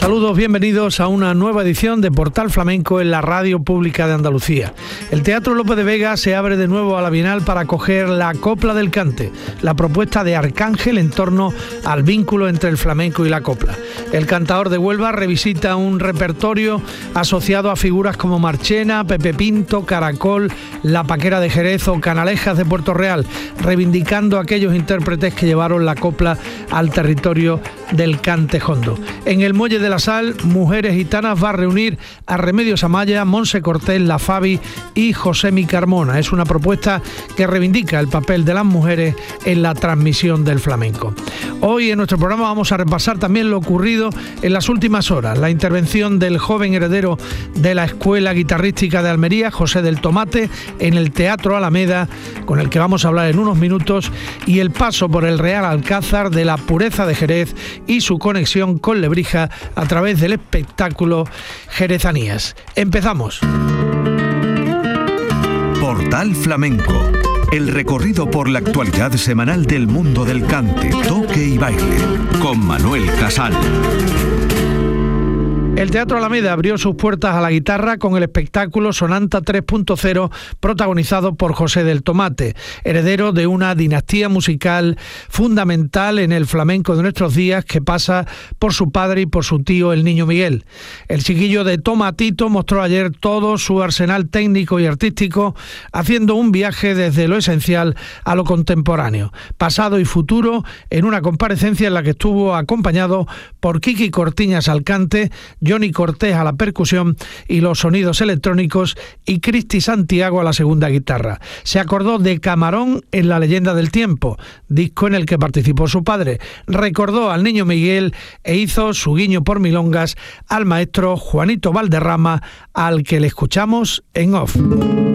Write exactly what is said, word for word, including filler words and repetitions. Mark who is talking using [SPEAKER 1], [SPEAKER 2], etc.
[SPEAKER 1] Saludos, bienvenidos a una nueva edición de Portal Flamenco en la Radio Pública de Andalucía. El Teatro Lope de Vega se abre de nuevo a la Bienal para acoger la Copla del Cante, la propuesta de Arcángel en torno al vínculo entre el flamenco y la copla. El cantador de Huelva revisita un repertorio asociado a figuras como Marchena, Pepe Pinto, Caracol, La Paquera de Jerez o Canalejas de Puerto Real, reivindicando a aquellos intérpretes que llevaron la copla al territorio del cante jondo. En el Muelle de la Sal, Mujeres Gitanas va a reunir a Remedios Amaya, Monse Cortés, La Fabi y Josemi Carmona. Es una propuesta que reivindica el papel de las mujeres en la transmisión del flamenco. Hoy en nuestro programa vamos a repasar también lo ocurrido en las últimas horas, la intervención del joven heredero de la Escuela Guitarrística de Almería, José del Tomate, en el Teatro Alameda, con el que vamos a hablar en unos minutos, y el paso por el Real Alcázar de la Pureza de Jerez y su conexión con Lebrija a través del espectáculo Jerezanías. Empezamos.
[SPEAKER 2] Portal Flamenco, el recorrido por la actualidad semanal del mundo del cante, toque y baile, con Manuel Casal.
[SPEAKER 1] El Teatro Alameda abrió sus puertas a la guitarra con el espectáculo Sonanta tres punto cero, protagonizado por José del Tomate, heredero de una dinastía musical fundamental en el flamenco de nuestros días, que pasa por su padre y por su tío, el Niño Miguel. El chiquillo de Tomatito mostró ayer todo su arsenal técnico y artístico, haciendo un viaje desde lo esencial a lo contemporáneo, pasado y futuro, en una comparecencia en la que estuvo acompañado por Kiki Cortiñas al cante, Johnny Cortés a la percusión y los sonidos electrónicos y Cristi Santiago a la segunda guitarra. Se acordó de Camarón en La Leyenda del Tiempo, disco en el que participó su padre. Recordó al Niño Miguel e hizo su guiño por milongas al maestro Juanito Valderrama, al que le escuchamos en off.